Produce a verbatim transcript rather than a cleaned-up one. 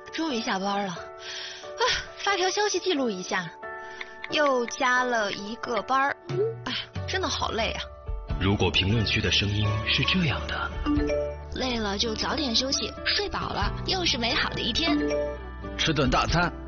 终于下班了，啊，发条消息记录一下，又加了一个班儿，哎，真的好累啊。 如果评论区的声音是这样的， 累了就早点休息，睡饱了又是美好的一天。 吃顿大餐，